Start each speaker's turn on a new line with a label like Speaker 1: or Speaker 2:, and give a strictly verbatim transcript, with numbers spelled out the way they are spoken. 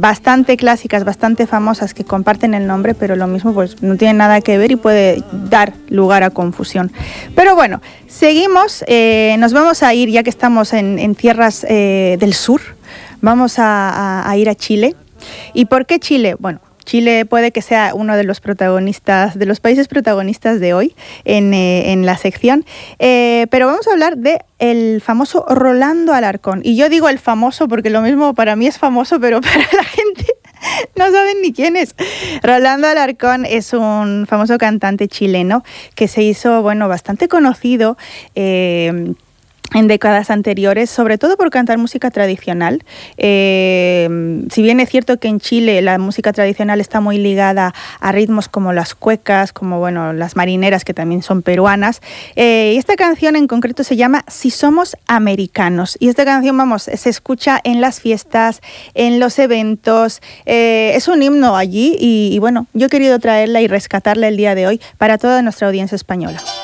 Speaker 1: bastante clásicas, bastante famosas que comparten el nombre, pero lo mismo pues no tienen nada que ver y puede dar lugar a confusión. Pero bueno, seguimos, eh, nos vamos a ir, ya que estamos en, en tierras eh, del sur, vamos a, a, a ir a Chile. ¿Y por qué Chile? Bueno, Chile puede que sea uno de los protagonistas, de los países protagonistas de hoy en, eh, en la sección, eh, pero vamos a hablar de el famoso Rolando Alarcón. Y yo digo el famoso porque lo mismo para mí es famoso, pero para la gente no saben ni quién es. Rolando Alarcón es un famoso cantante chileno que se hizo, bueno, bastante conocido eh, en décadas anteriores, sobre todo por cantar música tradicional. Eh, si bien es cierto que en Chile la música tradicional está muy ligada a ritmos como las cuecas, como bueno, las marineras, que también son peruanas, eh, y esta canción en concreto se llama Si Somos Americanos, y esta canción, vamos, se escucha en las fiestas, en los eventos, eh, es un himno allí, y, y bueno, yo he querido traerla y rescatarla el día de hoy para toda nuestra audiencia española.